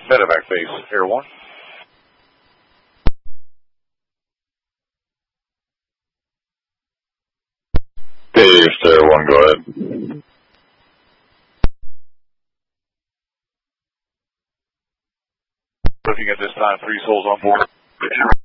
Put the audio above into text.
Medevac base, Air 1. Dave, Air 1, go ahead. Looking at this time, 3 souls on board.